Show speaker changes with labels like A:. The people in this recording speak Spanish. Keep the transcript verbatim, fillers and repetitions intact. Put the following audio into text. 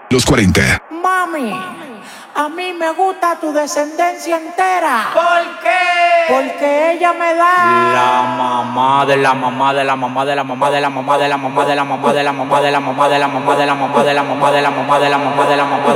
A: Los cuarenta.
B: Mami, a mí me gusta tu descendencia entera.
C: ¿Por qué?
B: Porque ella me da
C: La mamá de la mamá de la mamá de la mamá de la mamá de la mamá de la mamá de la mamá de la mamá de la mamá de la mamá de la mamá de la mamá de la mamá de la mamá de la mamá